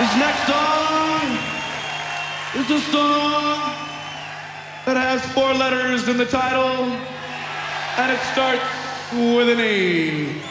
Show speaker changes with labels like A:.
A: This next song is a song that has 4 letters in the title, and it starts with an A.